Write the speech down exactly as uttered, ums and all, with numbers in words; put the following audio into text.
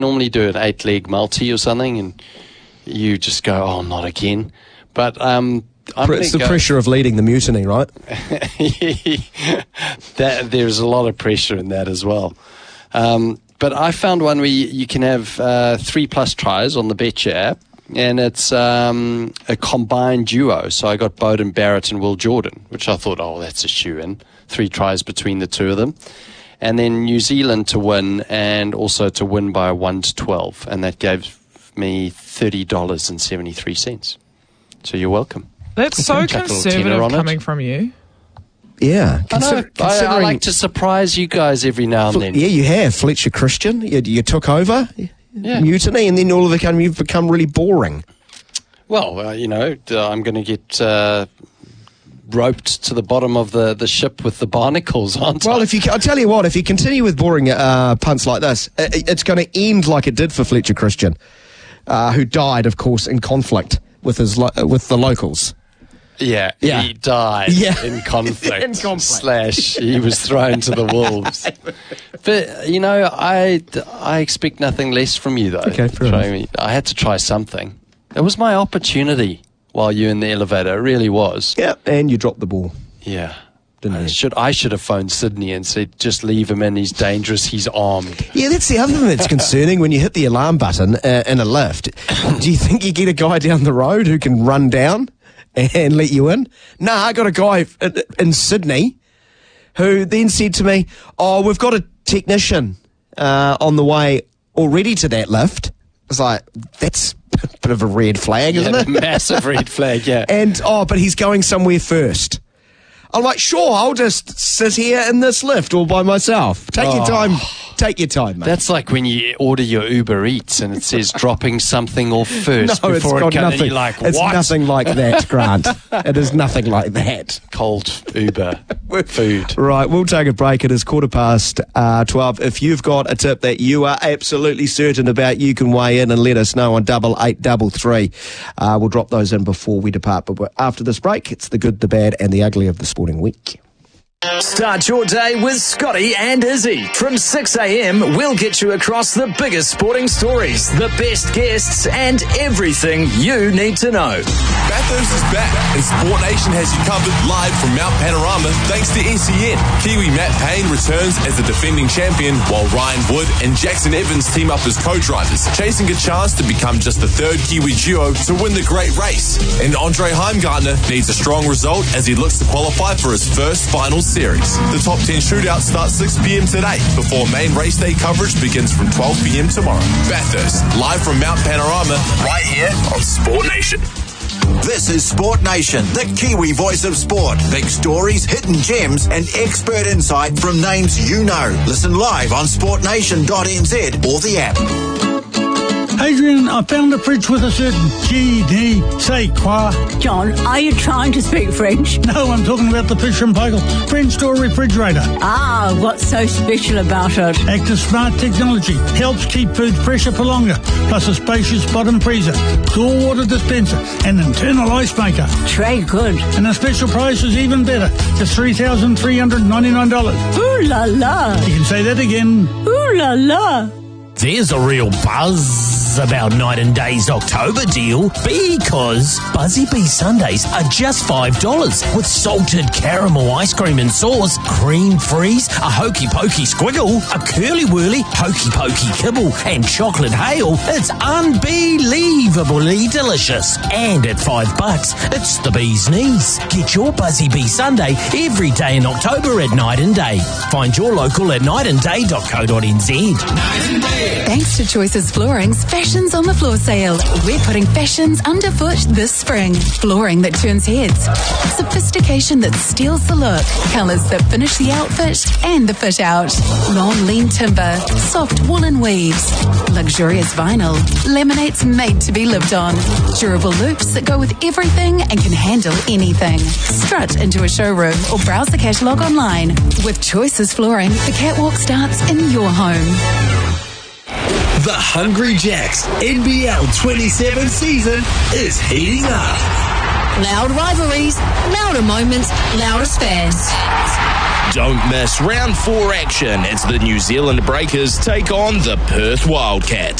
normally do an eight-leg multi or something, and you just go, oh, not again. But um, I'm it's the go, pressure of leading the mutiny, right? that, there's a lot of pressure in that as well. Um, but I found one where you, you can have uh, three plus tries on the Betcha app, and it's um, a combined duo. So I got Bowden Barrett and Will Jordan, which I thought, oh, that's a shoe-in. Three tries between the two of them. And then New Zealand to win, and also to win by one to twelve. And that gave me thirty dollars and seventy-three cents. So you're welcome. That's so conservative coming from you. Yeah. I, know. I, I like to surprise you guys every now and then. Yeah, you have. Fletcher Christian, you, you took over, yeah. Mutiny, and then all of a sudden you've become really boring. Well, uh, you know, I'm going to get uh, roped to the bottom of the, the ship with the barnacles, aren't well, I? Well, if you, I'll tell you what, if you continue with boring uh, punts like this, it, it's going to end like it did for Fletcher Christian, uh, who died, of course, in conflict with his lo- with the locals. Yeah, yeah, he died yeah. in conflict. in conflict. Slash, he was thrown to the wolves. But, you know, I, I expect nothing less from you, though. Okay, fair enough. Me. I had to try something. It was my opportunity while you were in the elevator. It really was. Yeah, and you dropped the ball. Yeah. Didn't I you? should, I should have phoned Sydney and said, just leave him in, he's dangerous, he's armed. Yeah, that's the other thing that's concerning. When you hit the alarm button uh, in a lift, do you think you get a guy down the road who can run down and let you in? Nah, I got a guy in Sydney who then said to me, oh, we've got a technician uh, on the way already to that lift. It's like, that's a bit of a red flag, isn't yeah, it? Massive red flag, yeah. And, oh, but he's going somewhere first. I'm like, sure, I'll just sit here in this lift all by myself. Take oh. your time. Take your time, mate. That's like when you order your Uber Eats and it says dropping something off first no, before it's it comes. Nothing. And you're like, what? It's nothing like that, Grant. It is nothing like that. Cold Uber food. Right, we'll take a break. It is quarter past uh, twelve. If you've got a tip that you are absolutely certain about, you can weigh in and let us know on double eight double three. Uh, we'll drop those in before we depart. But after this break, it's the good, the bad, and the ugly of the sporting week. Start your day with Scotty and Izzy. From six a.m, we'll get you across the biggest sporting stories, the best guests, and everything you need to know. Bathurst is back, and Sport Nation has you covered live from Mount Panorama thanks to S E N. Kiwi Matt Payne returns as the defending champion, while Ryan Wood and Jackson Evans team up as co-drivers, chasing a chance to become just the third Kiwi duo to win the great race. And Andre Heimgartner needs a strong result as he looks to qualify for his first final series. The top ten shootout starts six p.m. today before main race day coverage begins from twelve p.m. tomorrow. Bathurst, live from Mount Panorama, right here on Sport Nation. This is Sport Nation, the Kiwi voice of sport. Big stories, hidden gems, and expert insight from names you know. Listen live on sport nation dot n z or the app. Adrian, I found a fridge with a certain G D. Say quoi? John, are you trying to speak French? No, I'm talking about the Fish and Paykel French door refrigerator. Ah, what's so special about it? Active Smart technology helps keep food fresher for longer, plus a spacious bottom freezer, cool water dispenser, and internal ice maker. Très good. And the special price is even better, just three thousand three hundred ninety-nine dollars. Ooh la la. You can say that again. Ooh la la. There's a real buzz about Night and Day's October deal because Buzzy Bee Sundays are just five dollars with salted caramel ice cream and sauce, cream freeze, a hokey pokey squiggle, a curly whirly hokey pokey kibble, and chocolate hail. It's unbelievably delicious. And at five bucks, it's the bee's knees. Get your Buzzy Bee Sunday every day in October at Night and Day. Find your local at night and day dot co dot n z. Night and Day. Thanks to Choices Flooring's Fashions on the Floor sale. We're putting fashions underfoot this spring. Flooring that turns heads. Sophistication that steals the look. Colours that finish the outfit and the fit out. Long lean timber. Soft woolen weaves. Luxurious vinyl. Laminates made to be lived on. Durable loops that go with everything and can handle anything. Strut into a showroom or browse the catalogue online. With Choices Flooring, the catwalk starts in your home. The Hungry Jacks N B L twenty-seven season is heating up. Loud rivalries, louder moments, loudest fans. Don't miss round four action as the New Zealand Breakers take on the Perth Wildcats.